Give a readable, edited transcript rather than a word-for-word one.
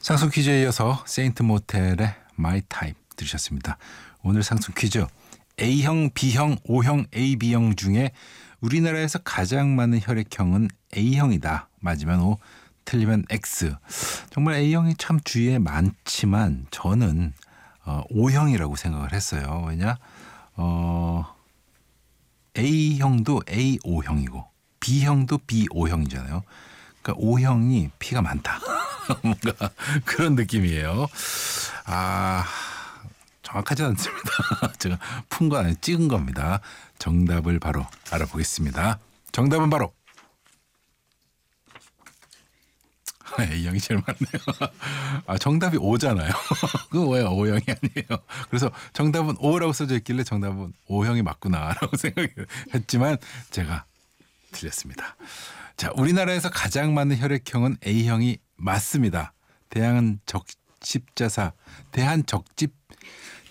상품 퀴즈에 이어서 세인트 모텔의 마이 타입 들으셨습니다. 오늘 상품 퀴즈 A형, B형, O형, AB형 중에 우리나라에서 가장 많은 혈액형은 A형이다. 맞으면 O, 틀리면 X. 정말 A형이 참 주위에 많지만 저는 O형이라고 생각을 했어요. 왜냐 A형도 A5형이고 B형도 B5형이잖아요. 그러니까 O형이 피가 많다. 뭔가 그런 느낌이에요. 정확하지 않습니다. 제가 푼 거 아니에요. 찍은 겁니다. 정답을 바로 알아보겠습니다. 정답은 바로 A형이 제일 많네요. 정답이 O잖아요. 그건 왜 O형이 아니에요. 그래서 정답은 O라고 써져 있길래 정답은 O형이 맞구나라고 생각했지만 제가 틀렸습니다. 자, 우리나라에서 가장 많은 혈액형은 A형이 맞습니다. 대한적십자사